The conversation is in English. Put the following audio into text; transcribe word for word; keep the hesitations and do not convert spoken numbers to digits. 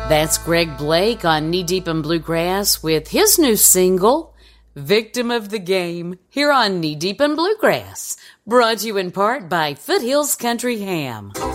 That's Greg Blake on Knee Deep in Bluegrass with his new single, Victim of the Game, here on Knee Deep in Bluegrass. Brought to you in part by Foothills Country Ham.